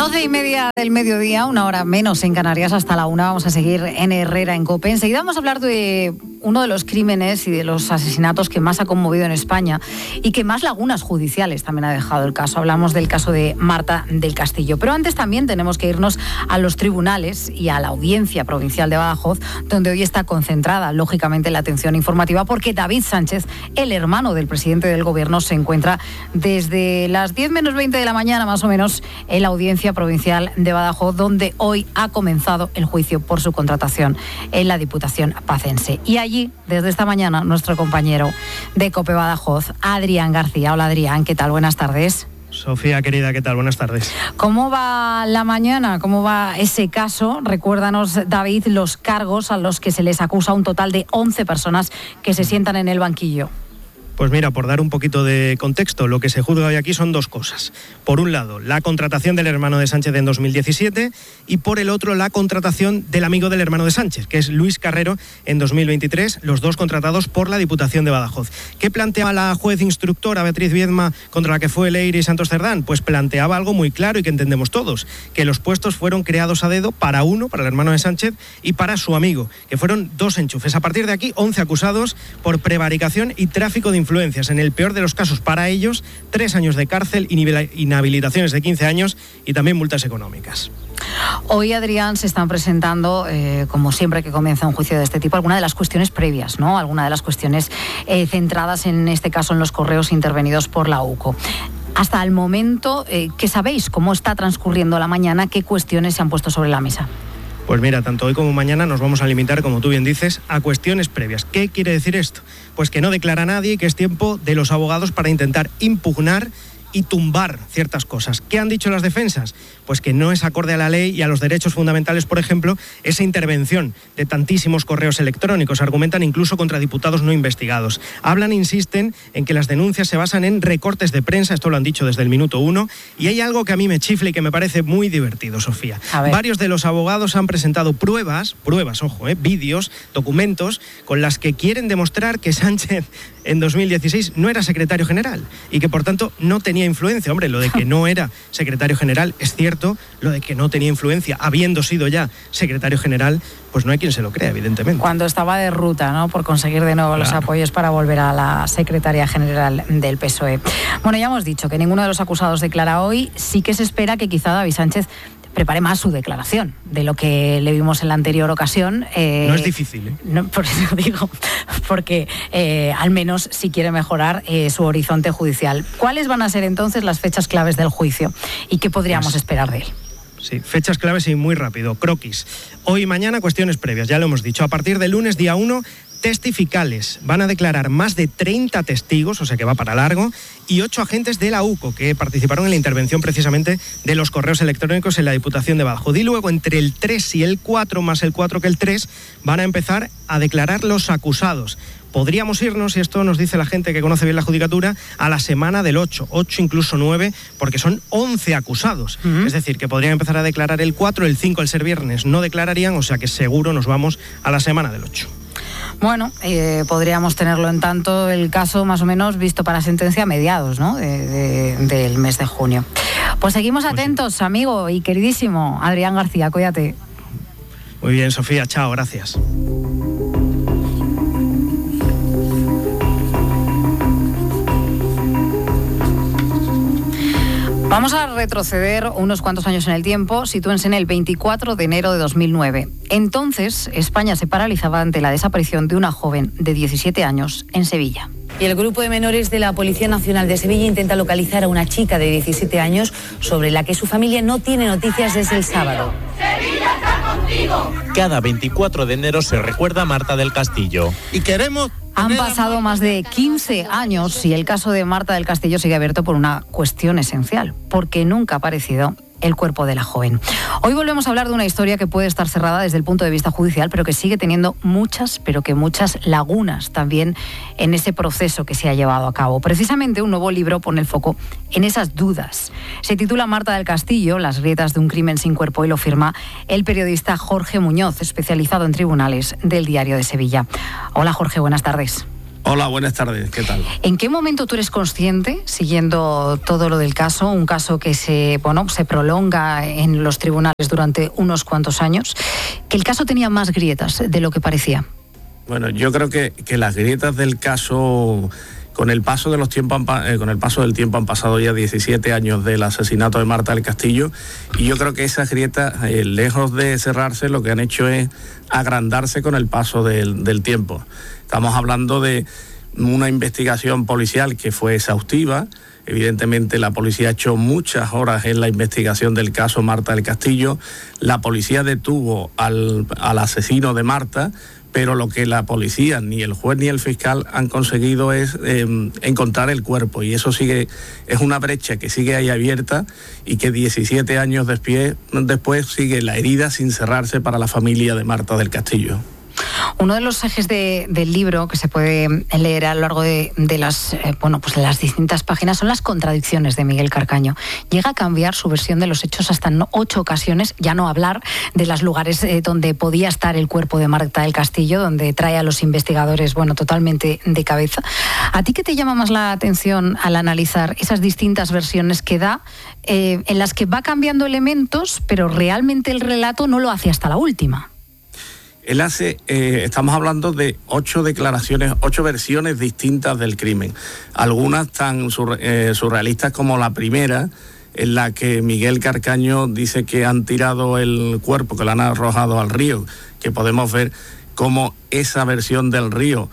12:30 del mediodía, una hora menos en Canarias, hasta la 1. Vamos a seguir en Herrera, en COPE. Enseguida vamos a hablar de uno de los crímenes y de los asesinatos que más ha conmovido en España y que más lagunas judiciales también ha dejado el caso. Hablamos del caso de Marta del Castillo. Pero antes también tenemos que irnos a los tribunales y a la Audiencia Provincial de Badajoz, donde hoy está concentrada, lógicamente, la atención informativa, porque David Sánchez, el hermano del presidente del Gobierno, se encuentra desde las 10 menos 20 de la mañana, más o menos, en la Audiencia Provincial de Badajoz, donde hoy ha comenzado el juicio por su contratación en la Diputación pacense. Y allí, desde esta mañana, nuestro compañero de COPE Badajoz, Adrián García. Hola, Adrián, ¿qué tal? Buenas tardes. Sofía, querida, ¿qué tal? Buenas tardes. ¿Cómo va la mañana? ¿Cómo va ese caso? Recuérdanos, David, los cargos a los que se les acusa, un total de 11 personas que se sientan en el banquillo. Pues mira, por dar un poquito de contexto, lo que se juzga hoy aquí son dos cosas. Por un lado, la contratación del hermano de Sánchez en 2017 y por el otro, la contratación del amigo del hermano de Sánchez, que es Luis Carrero, en 2023, los dos contratados por la Diputación de Badajoz. ¿Qué planteaba la juez instructora Beatriz Viedma, contra la que fue Leire y Santos Cerdán? Pues planteaba algo muy claro y que entendemos todos, que los puestos fueron creados a dedo para uno, para el hermano de Sánchez, y para su amigo, que fueron dos enchufes. A partir de aquí, 11 acusados por prevaricación y tráfico de influencias. En el peor de los casos para ellos, 3 años de cárcel, inhabilitaciones de 15 años y también multas económicas. Hoy, Adrián, se están presentando, como siempre que comienza un juicio de este tipo, algunas de las cuestiones previas, ¿no? Algunas de las cuestiones centradas, en este caso, en los correos intervenidos por la UCO. Hasta el momento, ¿qué sabéis? ¿Cómo está transcurriendo la mañana? ¿Qué cuestiones se han puesto sobre la mesa? Pues mira, tanto hoy como mañana nos vamos a limitar, como tú bien dices, a cuestiones previas. ¿Qué quiere decir esto? Pues que no declara nadie y que es tiempo de los abogados para intentar impugnar y tumbar ciertas cosas. ¿Qué han dicho las defensas? Pues que no es acorde a la ley y a los derechos fundamentales, por ejemplo, esa intervención de tantísimos correos electrónicos. Argumentan incluso contra diputados no investigados. Hablan, insisten, en que las denuncias se basan en recortes de prensa, esto lo han dicho desde el minuto 1, y hay algo que a mí me chifla y que me parece muy divertido, Sofía. Varios de los abogados han presentado pruebas, ojo, vídeos, documentos, con las que quieren demostrar que Sánchez en 2016 no era secretario general y que por tanto no tenía influencia. Hombre, lo de que no era secretario general es cierto, lo de que no tenía influencia habiendo sido ya secretario general, pues no hay quien se lo crea, evidentemente. Cuando estaba de ruta, ¿no?, por conseguir de nuevo los apoyos para volver a la secretaría general del PSOE. Bueno, ya hemos dicho que ninguno de los acusados declara hoy. Sí que se espera que quizá David Sánchez prepare más su declaración de lo que le vimos en la anterior ocasión. No es difícil, ¿eh? No, por eso digo, porque al menos si quiere mejorar su horizonte judicial. ¿Cuáles van a ser entonces las fechas claves del juicio y qué podríamos esperar de él? Sí, fechas claves y muy rápido. Croquis. Hoy y mañana cuestiones previas, ya lo hemos dicho. A partir del lunes, día 1, testificales. Van a declarar más de 30 testigos, o sea que va para largo, y 8 agentes de la UCO que participaron en la intervención precisamente de los correos electrónicos en la Diputación de Badajoz. Y luego, entre el 3 y el 4, más el 4 que el 3, van a empezar a declarar los acusados. Podríamos irnos, y esto nos dice la gente que conoce bien la judicatura, a la semana del 8 incluso 9, porque son 11 acusados. Es decir, que podrían empezar a declarar el 4, el 5, el ser viernes no declararían, o sea que seguro nos vamos a la semana del 8. Bueno, podríamos tenerlo en tanto el caso más o menos visto para sentencia a mediados, ¿no?, del mes de junio. Pues seguimos atentos, amigo y queridísimo Adrián García, cuídate. Muy bien, Sofía, chao, gracias. Vamos a retroceder unos cuantos años en el tiempo. Sitúense en el 24 de enero de 2009. Entonces, España se paralizaba ante la desaparición de una joven de 17 años en Sevilla. Y el grupo de menores de la Policía Nacional de Sevilla intenta localizar a una chica de 17 años sobre la que su familia no tiene noticias desde el sábado. ¡Sevilla está contigo! Cada 24 de enero se recuerda a Marta del Castillo. Y queremos... Han pasado más de 15 años y el caso de Marta del Castillo sigue abierto por una cuestión esencial, porque nunca ha aparecido el cuerpo de la joven. Hoy volvemos a hablar de una historia que puede estar cerrada desde el punto de vista judicial, pero que sigue teniendo muchas lagunas también en ese proceso que se ha llevado a cabo. Precisamente un nuevo libro pone el foco en esas dudas. Se titula Marta del Castillo, las grietas de un crimen sin cuerpo, y lo firma el periodista Jorge Muñoz, especializado en tribunales del Diario de Sevilla. Hola Jorge, buenas tardes. Hola, buenas tardes, ¿qué tal? ¿En qué momento tú eres consciente, siguiendo todo lo del caso, un caso que se prolonga en los tribunales durante unos cuantos años, que el caso tenía más grietas de lo que parecía? Bueno, yo creo que las grietas del caso, con el paso del tiempo han pasado ya 17 años del asesinato de Marta del Castillo, y yo creo que esas grietas, lejos de cerrarse, lo que han hecho es agrandarse con el paso del tiempo. Estamos hablando de una investigación policial que fue exhaustiva. Evidentemente la policía ha hecho muchas horas en la investigación del caso Marta del Castillo. La policía detuvo al asesino de Marta, pero lo que la policía, ni el juez ni el fiscal han conseguido es encontrar el cuerpo, y eso es una brecha que sigue ahí abierta y que 17 años después sigue la herida sin cerrarse para la familia de Marta del Castillo. Uno de los ejes del libro que se puede leer a lo largo de las distintas páginas son las contradicciones de Miguel Carcaño. Llega a cambiar su versión de los hechos hasta en 8 ocasiones, ya no hablar de los lugares donde podía estar el cuerpo de Marta del Castillo, donde trae a los investigadores totalmente de cabeza. ¿A ti qué te llama más la atención al analizar esas distintas versiones que da, en las que va cambiando elementos, pero realmente el relato no lo hace hasta la última? Él estamos hablando de 8 declaraciones, 8 versiones distintas del crimen. Algunas tan surrealistas como la primera, en la que Miguel Carcaño dice que han tirado el cuerpo, que lo han arrojado al río, que podemos ver cómo esa versión del río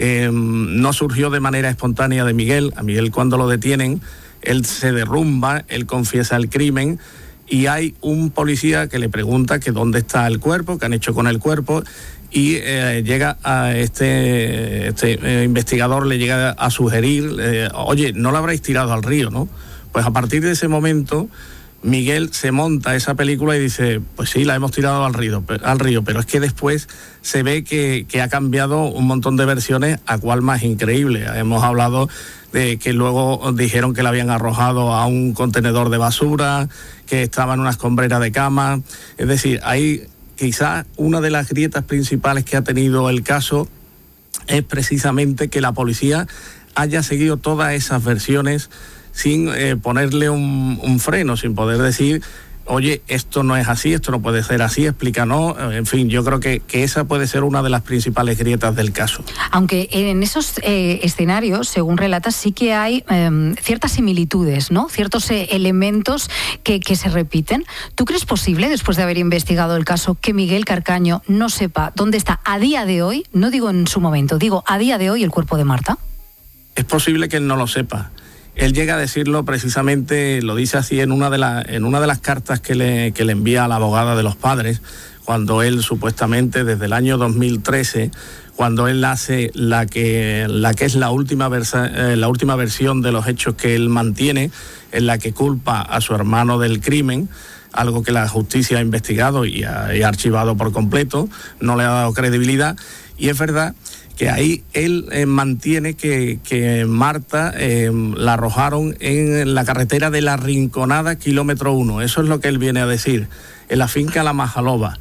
no surgió de manera espontánea de Miguel. A Miguel, cuando lo detienen, él se derrumba, él confiesa el crimen, y hay un policía que le pregunta que dónde está el cuerpo, qué han hecho con el cuerpo, y llega a este investigador, le llega a sugerir, oye, no lo habréis tirado al río, ¿no? Pues a partir de ese momento Miguel se monta esa película y dice, pues sí, la hemos tirado al río, pero es que después se ve que ha cambiado un montón de versiones, a cuál más increíble. Hemos hablado de que luego dijeron que la habían arrojado a un contenedor de basura, que estaba en una escombrera de cama. Es decir, hay quizás una de las grietas principales que ha tenido el caso es precisamente que la policía haya seguido todas esas versiones sin ponerle un freno, sin poder decir, oye, esto no es así, esto no puede ser así, explícanos. En fin, yo creo que esa puede ser una de las principales grietas del caso. Aunque en esos escenarios, según relatas, sí que hay ciertas similitudes, ¿no? Ciertos elementos que se repiten. ¿Tú crees posible, después de haber investigado el caso, que Miguel Carcaño no sepa dónde está a día de hoy, no digo en su momento, digo a día de hoy, el cuerpo de Marta? Es posible que él no lo sepa. Él llega a decirlo precisamente, lo dice así en una de las cartas que le envía a la abogada de los padres, cuando él supuestamente desde el año 2013, cuando él hace la que es la última versión de los hechos que él mantiene, en la que culpa a su hermano del crimen, algo que la justicia ha investigado y ha archivado por completo, no le ha dado credibilidad, y es verdad que ahí él mantiene que Marta la arrojaron en la carretera de La Rinconada, kilómetro 1. Eso es lo que él viene a decir, en la finca La Majaloba.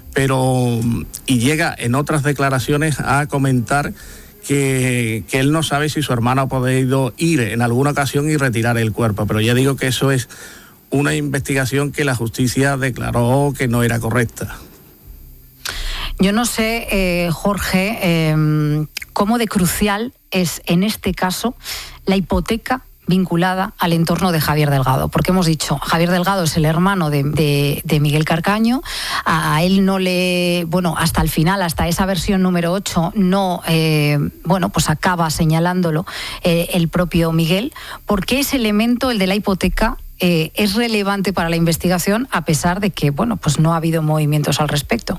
Y llega en otras declaraciones a comentar que él no sabe si su hermano ha podido ir en alguna ocasión y retirar el cuerpo. Pero ya digo que eso es una investigación que la justicia declaró que no era correcta. Yo no sé, Jorge, cómo de crucial es en este caso la hipoteca vinculada al entorno de Javier Delgado, porque hemos dicho, Javier Delgado es el hermano de Miguel Carcaño, a él no le, hasta el final, hasta esa versión número 8, no, pues acaba señalándolo el propio Miguel. ¿Por qué ese elemento, el de la hipoteca, es relevante para la investigación, a pesar de que, pues no ha habido movimientos al respecto?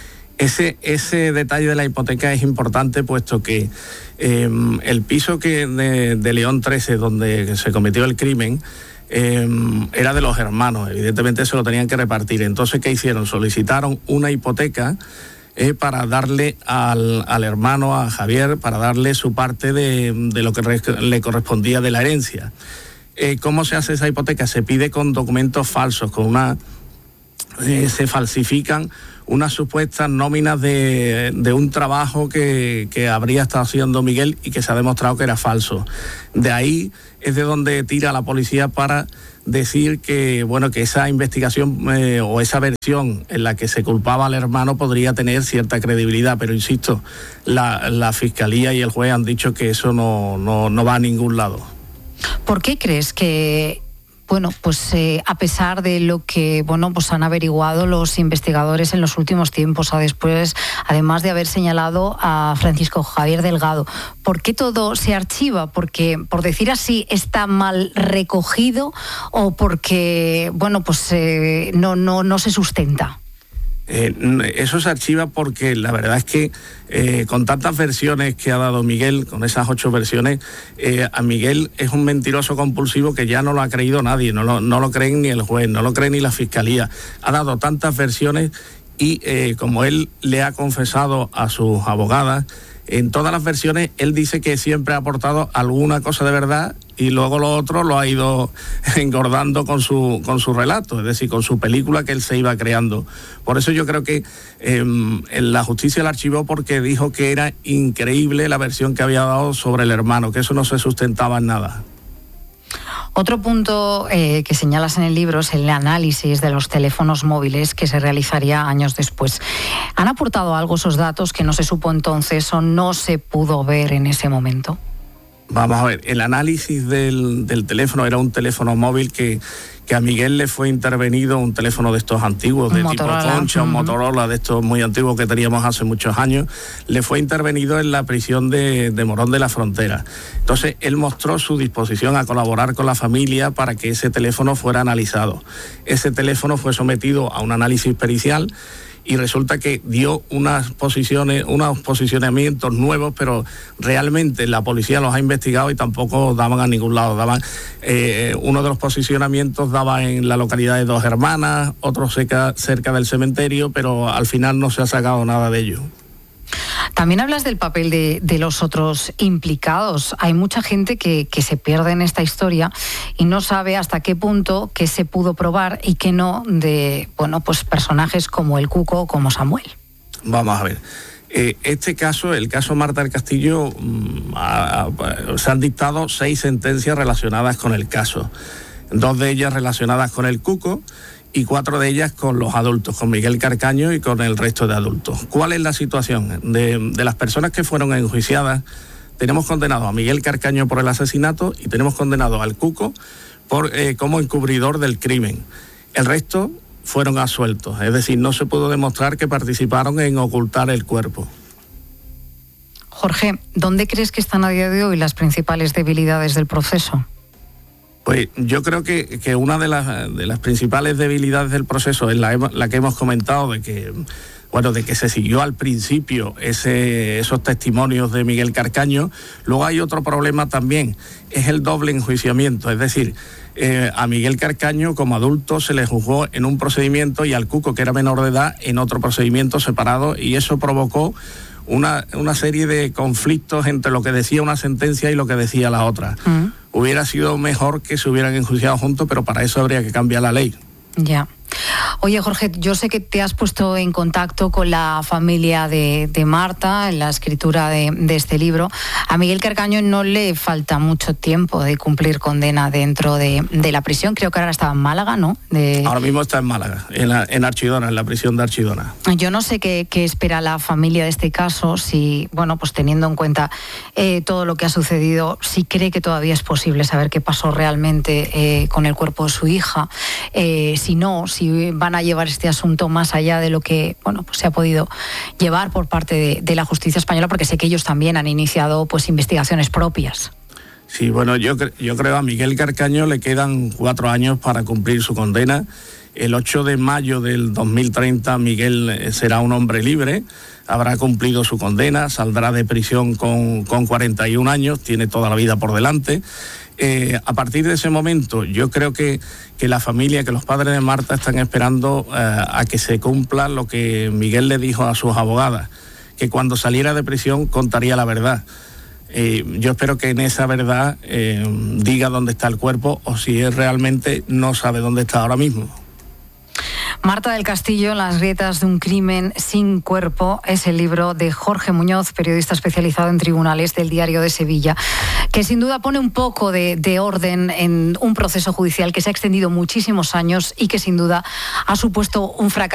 Ese detalle de la hipoteca es importante, puesto que el piso de León 13, donde se cometió el crimen, era de los hermanos. Evidentemente se lo tenían que repartir. Entonces, ¿qué hicieron? Solicitaron una hipoteca para darle al hermano, a Javier, para darle su parte de lo que le correspondía de la herencia. ¿Cómo se hace esa hipoteca? Se pide con documentos falsos, con se falsifican unas supuestas nóminas de un trabajo que habría estado haciendo Miguel y que se ha demostrado que era falso. De ahí es de donde tira la policía para decir que, bueno, que esa investigación o esa versión en la que se culpaba al hermano podría tener cierta credibilidad, pero insisto, la Fiscalía y el juez han dicho que eso no va a ningún lado. ¿Por qué crees que, bueno, pues a pesar de lo que, bueno, pues han averiguado los investigadores en los últimos tiempos, además de haber señalado a Francisco Javier Delgado, ¿por qué todo se archiva? Porque, por decir así, está mal recogido o porque, bueno, pues no se sustenta. Eso se archiva porque la verdad es que con tantas versiones que ha dado Miguel, con esas 8 versiones, a Miguel es un mentiroso compulsivo que ya no lo ha creído nadie, no lo creen ni el juez, no lo cree ni la Fiscalía. Ha dado tantas versiones y como él le ha confesado a sus abogadas, en todas las versiones él dice que siempre ha aportado alguna cosa de verdad y luego lo otro lo ha ido engordando con su relato, es decir, con su película que él se iba creando. Por eso yo creo que la justicia la archivó porque dijo que era increíble la versión que había dado sobre el hermano, que eso no se sustentaba en nada. Otro punto que señalas en el libro es el análisis de los teléfonos móviles que se realizaría años después. ¿Han aportado algo esos datos que no se supo entonces o no se pudo ver en ese momento? Vamos a ver, el análisis del teléfono era un teléfono móvil que a Miguel le fue intervenido, un teléfono de estos antiguos, de tipo Concha, un Motorola de estos muy antiguos que teníamos hace muchos años, le fue intervenido en la prisión de Morón de la Frontera. Entonces, él mostró su disposición a colaborar con la familia para que ese teléfono fuera analizado. Ese teléfono fue sometido a un análisis pericial y resulta que dio unos posicionamientos nuevos, pero realmente la policía los ha investigado y tampoco daban a ningún lado. Uno de los posicionamientos daba en la localidad de Dos Hermanas, otro cerca del cementerio, pero al final no se ha sacado nada de ello. También hablas del papel de los otros implicados. Hay mucha gente que se pierde en esta historia y no sabe hasta qué punto que se pudo probar y que no de, bueno, pues personajes como el Cuco o como Samuel. Vamos a ver. Este caso, el caso Marta del Castillo, se han dictado 6 sentencias relacionadas con el caso. 2 de ellas relacionadas con el Cuco y 4 de ellas con los adultos, con Miguel Carcaño y con el resto de adultos. ¿Cuál es la situación? De las personas que fueron enjuiciadas, tenemos condenado a Miguel Carcaño por el asesinato y tenemos condenado al Cuco como encubridor del crimen. El resto fueron absueltos, es decir, no se pudo demostrar que participaron en ocultar el cuerpo. Jorge, ¿dónde crees que están a día de hoy las principales debilidades del proceso? Pues yo creo que una de las principales debilidades del proceso es la que hemos comentado, de que se siguió al principio esos testimonios de Miguel Carcaño. Luego hay otro problema también, es el doble enjuiciamiento, es decir, a Miguel Carcaño como adulto se le juzgó en un procedimiento y al Cuco, que era menor de edad, en otro procedimiento separado, y eso provocó una serie de conflictos entre lo que decía una sentencia y lo que decía la otra. Hubiera sido mejor que se hubieran enjuiciado juntos, pero para eso habría que cambiar la ley. Ya. Oye, Jorge, yo sé que te has puesto en contacto con la familia de Marta en la escritura de este libro. A Miguel Carcaño no le falta mucho tiempo de cumplir condena dentro de la prisión. Creo que ahora está en Málaga, ¿no? Ahora mismo está en Málaga, en Archidona, en la prisión de Archidona. Yo no sé qué espera la familia de este caso, si, bueno, pues teniendo en cuenta todo lo que ha sucedido, si cree que todavía es posible saber qué pasó realmente con el cuerpo de su hija, si no, si van a llevar este asunto más allá de lo que, bueno, pues se ha podido llevar por parte de la justicia española, porque sé que ellos también han iniciado pues investigaciones propias. Sí, bueno, yo creo a Miguel Carcaño le quedan 4 años para cumplir su condena. El 8 de mayo del 2030 Miguel será un hombre libre, habrá cumplido su condena, saldrá de prisión con 41 años, tiene toda la vida por delante. A partir de ese momento yo creo que la familia, que los padres de Marta están esperando a que se cumpla lo que Miguel le dijo a sus abogadas, que cuando saliera de prisión contaría la verdad. Yo espero que en esa verdad diga dónde está el cuerpo o si él realmente no sabe dónde está ahora mismo. Marta del Castillo, Las grietas de un crimen sin cuerpo, es el libro de Jorge Muñoz, periodista especializado en tribunales del Diario de Sevilla, que sin duda pone un poco de orden en un proceso judicial que se ha extendido muchísimos años y que sin duda ha supuesto un fracaso